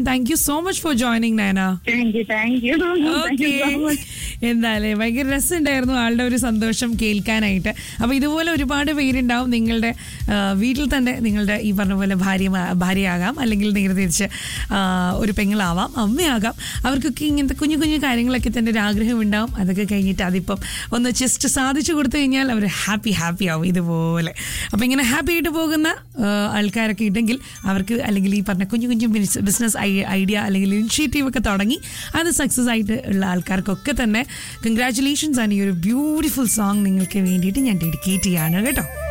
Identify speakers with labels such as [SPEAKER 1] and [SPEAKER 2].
[SPEAKER 1] Thank you so much for joining Nayana.
[SPEAKER 2] Thank you.
[SPEAKER 1] എന്തായാലും ഭയങ്കര രസമുണ്ടായിരുന്നു ആളുടെ ഒരു സന്തോഷം കേൾക്കാനായിട്ട്. അപ്പോൾ ഇതുപോലെ ഒരുപാട് പേരുണ്ടാവും നിങ്ങളുടെ വീട്ടിൽ തന്നെ. നിങ്ങളുടെ ഈ പറഞ്ഞ പോലെ ഭാര്യയാകാം, അല്ലെങ്കിൽ നേരെ തിരിച്ച് ഒരു പെങ്ങളാവാം, അമ്മയാകാം. അവർക്കൊക്കെ ഇങ്ങനത്തെ കുഞ്ഞു കുഞ്ഞു കാര്യങ്ങളൊക്കെ തന്നെ ഒരു ആഗ്രഹം ഉണ്ടാവും. അതൊക്കെ കഴിഞ്ഞിട്ട് അതിപ്പം ഒന്ന് ജസ്റ്റ് സാധിച്ചു കൊടുത്തു കഴിഞ്ഞാൽ അവർ ഹാപ്പി ആവും ഇതുപോലെ. അപ്പോൾ ഇങ്ങനെ ഹാപ്പി ആയിട്ട് പോകുന്ന ആൾക്കാരൊക്കെ ഉണ്ടെങ്കിൽ അവർക്ക്, അല്ലെങ്കിൽ ഈ പറഞ്ഞ കുഞ്ഞു കുഞ്ഞു ബിസിനസ് ഐഡിയ അല്ലെങ്കിൽ ഇനിഷ്യേറ്റീവ് ഒക്കെ തുടങ്ങി അത് സക്സസ് ആയിട്ട് ഉള്ള ആൾക്കാർക്കൊക്കെ തന്നെ കൺഗ്രാറ്റുലേഷൻസ് ആണ്. ഈ ഒരു ബ്യൂട്ടിഫുൾ സോങ് നിങ്ങൾക്ക് വേണ്ടിയിട്ട് ഞാൻ ഡെഡിക്കേറ്റ് ചെയ്യാണ് കേട്ടോ.